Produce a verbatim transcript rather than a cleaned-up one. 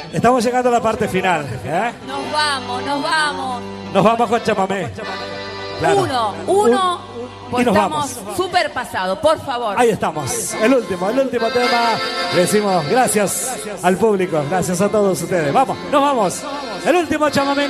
Estamos llegando a la parte final. ¿eh? Nos vamos, nos vamos. Nos vamos con chamamé. Claro. Uno, uno, Un, pues y nos estamos vamos. súper pasados, por favor. Ahí estamos. El último, el último tema. Le decimos gracias al público, gracias a todos ustedes. Vamos, nos vamos. El último chamamé.